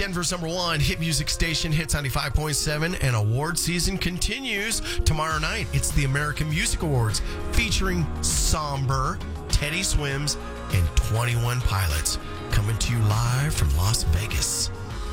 Denver's number one hit music station, Hits 95.7, and award season continues. Tomorrow night, it's the American Music Awards featuring Somber, Teddy Swims, and 21 Pilots coming to you live from Las Vegas.